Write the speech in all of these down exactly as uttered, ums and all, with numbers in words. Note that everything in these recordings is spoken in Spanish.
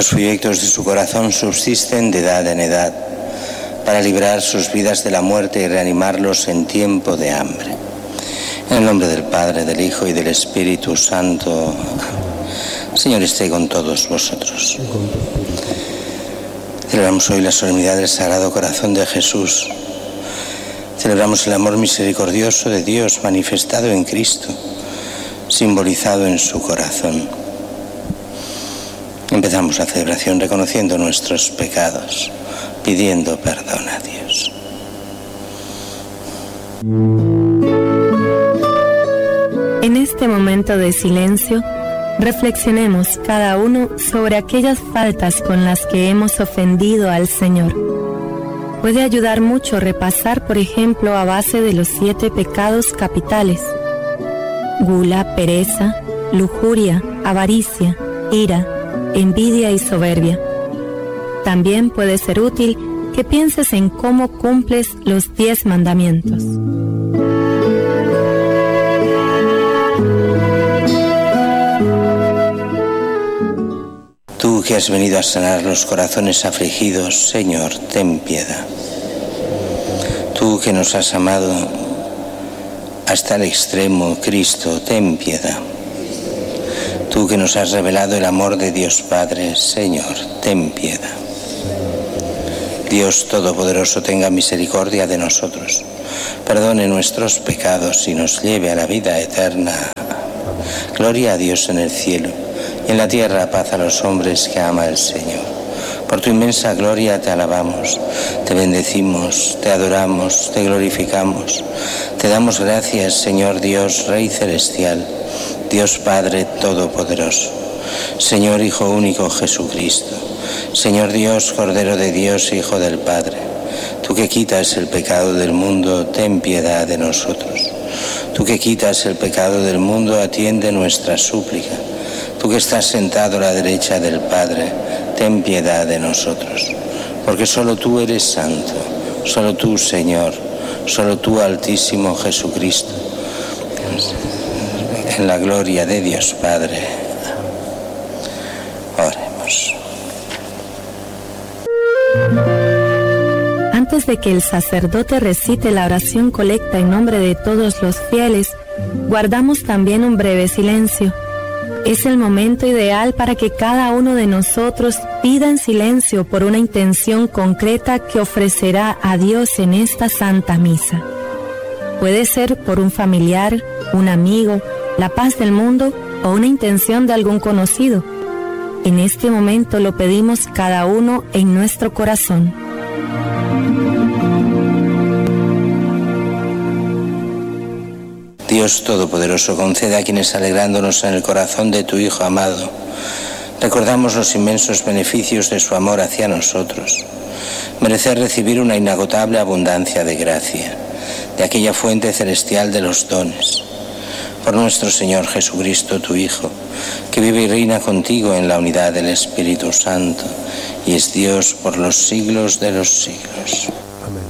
Los proyectos de su corazón subsisten de edad en edad, para librar sus vidas de la muerte y reanimarlos en tiempo de hambre. En el nombre del Padre, del Hijo y del Espíritu Santo. Señor, esté con todos vosotros. Celebramos hoy la solemnidad del Sagrado Corazón de Jesús. Celebramos el amor misericordioso de Dios manifestado en Cristo, simbolizado en su corazón. Empezamos la celebración reconociendo nuestros pecados, pidiendo perdón a Dios. En este momento de silencio, reflexionemos cada uno sobre aquellas faltas con las que hemos ofendido al Señor. Puede ayudar mucho repasar, por ejemplo, a base de los siete pecados capitales: gula, pereza, lujuria, avaricia, ira, envidia y soberbia. También puede ser útil que pienses en cómo cumples los diez mandamientos. Tú que has venido a sanar los corazones afligidos, Señor, ten piedad. Tú que nos has amado hasta el extremo, Cristo, ten piedad. Tú que nos has revelado el amor de Dios Padre, Señor, ten piedad. Dios Todopoderoso tenga misericordia de nosotros, perdone nuestros pecados y nos lleve a la vida eterna. Gloria a Dios en el cielo y en la tierra paz a los hombres que ama el Señor. Por tu inmensa gloria te alabamos, te bendecimos, te adoramos, te glorificamos. Te damos gracias, Señor Dios, Rey Celestial, Dios Padre Todopoderoso, Señor Hijo único Jesucristo, Señor Dios, Cordero de Dios, Hijo del Padre. Tú que quitas el pecado del mundo, ten piedad de nosotros. Tú que quitas el pecado del mundo, atiende nuestra súplica. Tú que estás sentado a la derecha del Padre, ten piedad de nosotros. Porque solo tú eres santo, solo tú, Señor, solo tú, Altísimo Jesucristo, en la gloria de Dios Padre. Oremos. Antes de que el sacerdote recite la oración colecta en nombre de todos los fieles, guardamos también un breve silencio. Es el momento ideal para que cada uno de nosotros pida en silencio por una intención concreta que ofrecerá a Dios en esta Santa Misa. Puede ser por un familiar, un amigo, la paz del mundo o una intención de algún conocido. En este momento lo pedimos cada uno en nuestro corazón. Dios Todopoderoso, concede a quienes alegrándonos en el corazón de tu Hijo amado, recordamos los inmensos beneficios de su amor hacia nosotros, merecer recibir una inagotable abundancia de gracia, de aquella fuente celestial de los dones. Por nuestro Señor Jesucristo, tu Hijo, que vive y reina contigo en la unidad del Espíritu Santo, y es Dios por los siglos de los siglos. Amén.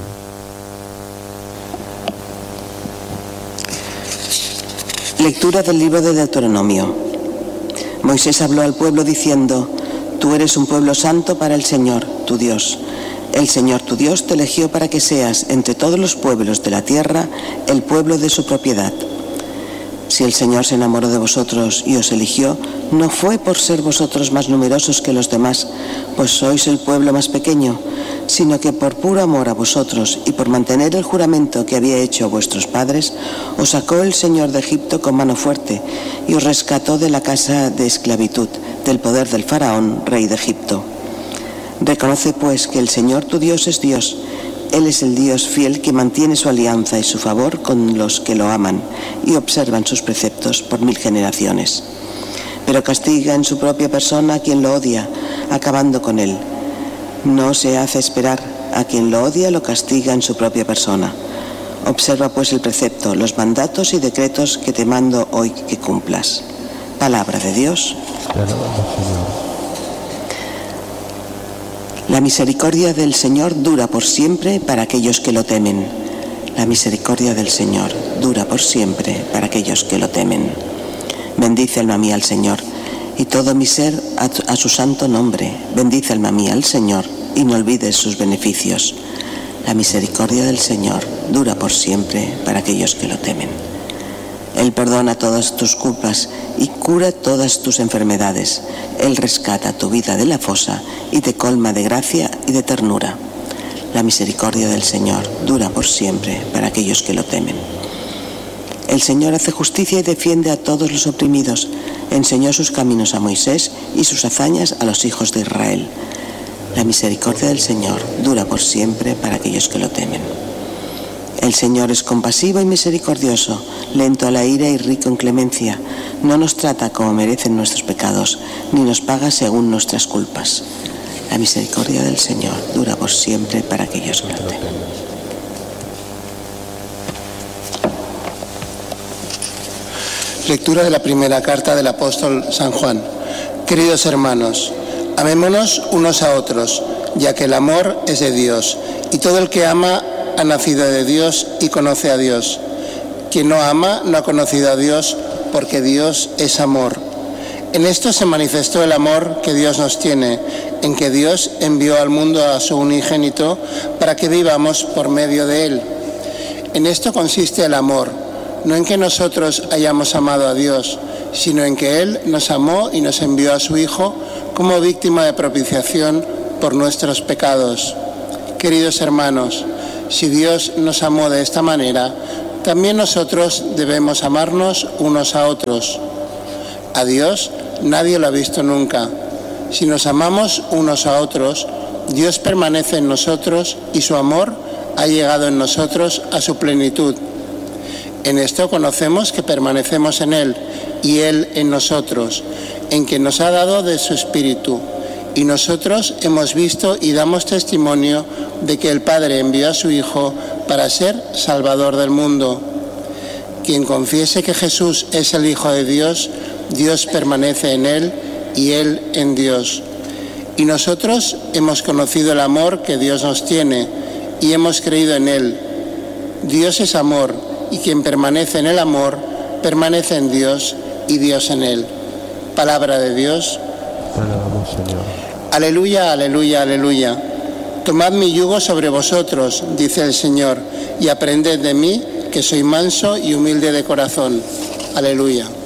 Lectura del libro de Deuteronomio. Moisés habló al pueblo diciendo: Tú eres un pueblo santo para el Señor, tu Dios. El Señor tu Dios te eligió para que seas, entre todos los pueblos de la tierra, el pueblo de su propiedad. Si el Señor se enamoró de vosotros y os eligió, no fue por ser vosotros más numerosos que los demás, pues sois el pueblo más pequeño, sino que por puro amor a vosotros y por mantener el juramento que había hecho a vuestros padres, os sacó el Señor de Egipto con mano fuerte y os rescató de la casa de esclavitud, del poder del faraón, rey de Egipto. Reconoce pues que el Señor tu Dios es Dios. Él es el Dios fiel que mantiene su alianza y su favor con los que lo aman y observan sus preceptos por mil generaciones. Pero castiga en su propia persona a quien lo odia, acabando con él. No se hace esperar, a quien lo odia lo castiga en su propia persona. Observa pues el precepto, los mandatos y decretos que te mando hoy que cumplas. Palabra de Dios. Te alabamos, Señor. La misericordia del Señor dura por siempre para aquellos que lo temen. La misericordia del Señor dura por siempre para aquellos que lo temen. Bendícelo a mí al Señor, y todo mi ser a, tu, a su santo nombre. Bendice alma mía al Señor y no olvides sus beneficios. La misericordia del Señor dura por siempre para aquellos que lo temen. Él perdona todas tus culpas y cura todas tus enfermedades. Él rescata tu vida de la fosa y te colma de gracia y de ternura. La misericordia del Señor dura por siempre para aquellos que lo temen. El Señor hace justicia y defiende a todos los oprimidos. Enseñó sus caminos a Moisés y sus hazañas a los hijos de Israel. La misericordia del Señor dura por siempre para aquellos que lo temen. El Señor es compasivo y misericordioso, lento a la ira y rico en clemencia. No nos trata como merecen nuestros pecados, ni nos paga según nuestras culpas. La misericordia del Señor dura por siempre para aquellos que lo temen. Lectura de la primera carta del apóstol San Juan. Queridos hermanos, amémonos unos a otros, ya que el amor es de Dios, y todo el que ama ha nacido de Dios y conoce a Dios. Quien no ama no ha conocido a Dios, porque Dios es amor. En esto se manifestó el amor que Dios nos tiene, en que Dios envió al mundo a su unigénito para que vivamos por medio de él. En esto consiste el amor, no en que nosotros hayamos amado a Dios, sino en que Él nos amó y nos envió a su Hijo como víctima de propiciación por nuestros pecados. Queridos hermanos, si Dios nos amó de esta manera, también nosotros debemos amarnos unos a otros. A Dios nadie lo ha visto nunca. Si nos amamos unos a otros, Dios permanece en nosotros y su amor ha llegado en nosotros a su plenitud. En esto conocemos que permanecemos en Él y Él en nosotros, en que nos ha dado de su Espíritu. Y nosotros hemos visto y damos testimonio de que el Padre envió a su Hijo para ser Salvador del mundo. Quien confiese que Jesús es el Hijo de Dios, Dios permanece en Él y Él en Dios. Y nosotros hemos conocido el amor que Dios nos tiene y hemos creído en Él. Dios es amor. Y quien permanece en el amor, permanece en Dios y Dios en él. Palabra de Dios. Alabamos, Señor. Aleluya, aleluya, aleluya. Tomad mi yugo sobre vosotros, dice el Señor, y aprended de mí, que soy manso y humilde de corazón. Aleluya.